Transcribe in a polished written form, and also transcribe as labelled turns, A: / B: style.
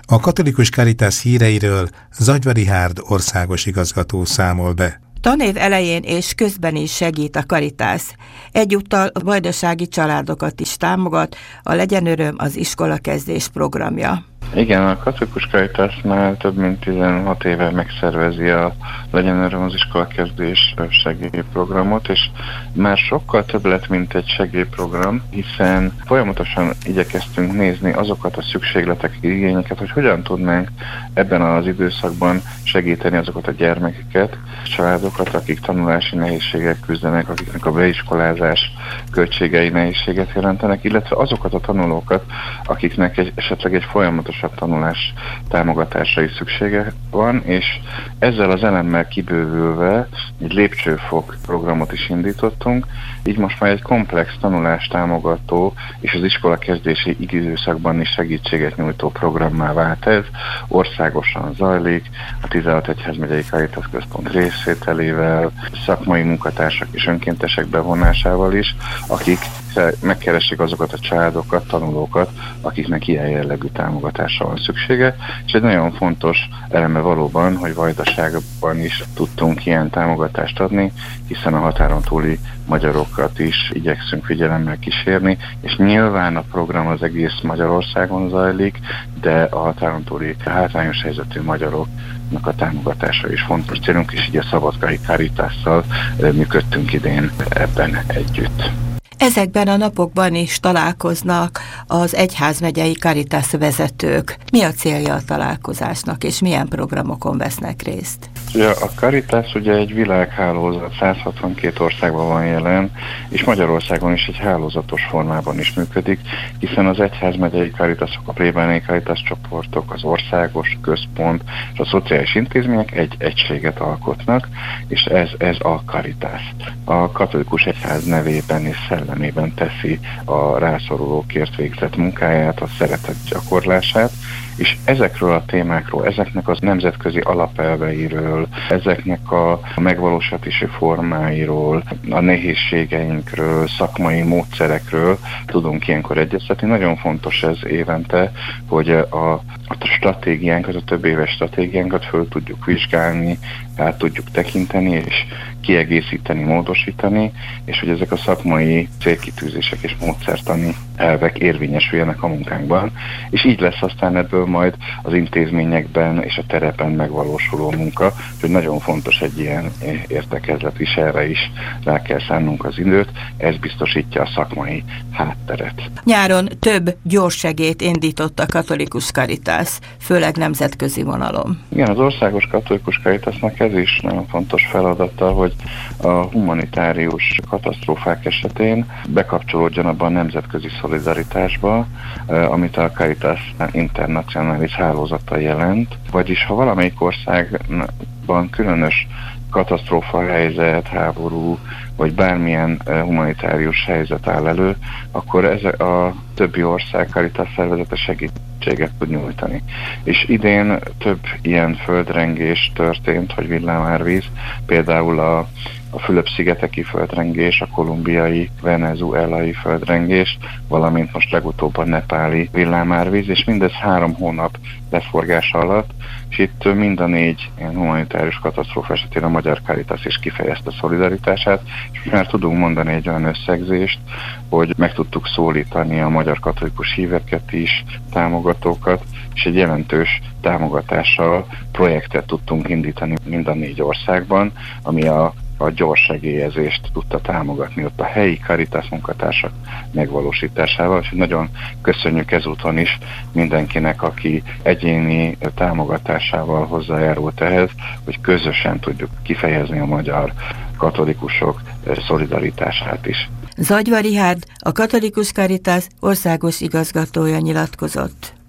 A: A Katolikus Caritas híreiről Zagyva Richárd országos igazgató számol be.
B: Tanév elején és közben is segít a Caritas. Egyúttal vajdasági családokat is támogat, a Legyen Öröm az iskolakezdés programja.
C: Igen, a Katolikus Caritas már több mint 16 éve megszervezi a Legyen Öröm az iskolakezdés segélyprogramot, és már sokkal több lett, mint egy segélyprogram, hiszen folyamatosan igyekeztünk nézni azokat a szükségleteket, igényeket, hogy hogyan tudnánk ebben az időszakban segíteni azokat a gyermekeket, családokat, akik tanulási nehézségek küzdenek, akiknek a beiskolázás költségei nehézséget jelentenek, illetve azokat a tanulókat, akiknek esetleg egy folyamatosabb tanulás támogatásra is szüksége van, és ezzel az elemmel kibővülve egy lépcsőfok programot is indítottunk, így most már egy komplex tanulás támogató és az iskola kezdési időszakban is segítséget nyújtó programmá vált ez. Országosan zajlik, a 16 egyházmegyei Caritas központ részvételével, szakmai munkatársak és önkéntesek bevonásával is, akik megkeresik azokat a családokat, tanulókat, akiknek ilyen jellegű támogatásra van szüksége, és egy nagyon fontos eleme valóban, hogy Vajdaságban is tudtunk ilyen támogatást adni, hiszen a határon túli magyarokat is igyekszünk figyelemmel kísérni, és nyilván a program az egész Magyarországon zajlik, de a határon túli hátrányos helyzetű magyaroknak a támogatása is fontos célunk, és így a Szabadkai Caritásszal működtünk idén ebben együtt.
B: Ezekben a napokban is találkoznak az egyházmegyei Caritas vezetők. Mi a célja a találkozásnak, és milyen programokon vesznek részt?
C: A Caritas ugye egy világhálózat, 162 országban van jelen, és Magyarországon is egy hálózatos formában is működik, hiszen az egyházmegyei Caritasok, a plébániai Caritas csoportok, az országos központ és a szociális intézmények egy egységet alkotnak, és ez a Caritas. A katolikus egyház nevében és szellemében teszi a rászorulókért végzett munkáját, a szeretet gyakorlását, és ezekről a témákról, ezeknek az nemzetközi alapelveiről, ezeknek a megvalósítási formáiról, a nehézségeinkről, szakmai módszerekről tudunk ilyenkor egyeztetni. Nagyon fontos ez évente, hogy a stratégiánkat, a több éves stratégiánkat föl tudjuk vizsgálni, át tudjuk tekinteni, és kiegészíteni, módosítani, és hogy ezek a szakmai célkitűzések és módszertani elvek érvényesüljenek a munkánkban, és így lesz aztán ebből majd az intézményekben és a terepen megvalósuló munka, hogy nagyon fontos egy ilyen értekezlet is, erre is rá kell szánnunk az időt, ez biztosítja a szakmai hátteret.
B: Nyáron több gyorssegélyt indított a Katolikus Caritas, főleg nemzetközi vonalon.
C: Igen, az Országos Katolikus Caritasnak ez is nagyon fontos feladata, hogy a humanitárius katasztrófák esetén bekapcsolódjon abban a nemzetközi szolidaritásba, amit a Caritas Internacionális hálózata jelent. Vagyis ha valamelyik országban különös katasztrófa helyzet, háború, vagy bármilyen humanitárius helyzet áll elő, akkor ez a többi ország Caritas szervezete segítséget tud nyújtani. És idén több ilyen földrengés történt, vagy villámárvíz, például a Fülöp-szigeteki földrengés, a kolumbiai, venezuelai földrengés, valamint most legutóbb a nepáli villámárvíz, és mindez 3 hónap leforgása alatt, és itt mind a 4 ilyen humanitárius katasztrófa esetén a Magyar Caritas is kifejezte szolidaritását, és már tudunk mondani egy olyan összegzést, hogy meg tudtuk szólítani a magyar katolikus híveket is, támogatókat, és egy jelentős támogatással projektet tudtunk indítani mind a 4 országban, ami a gyors segélyezést tudta támogatni ott a helyi Caritas munkatársak megvalósításával, és nagyon köszönjük ezúton is mindenkinek, aki egyéni támogatásával hozzájárult ehhez, hogy közösen tudjuk kifejezni a magyar katolikusok szolidaritását is.
B: Zagyva Richárd, a Katolikus Caritas országos igazgatója nyilatkozott.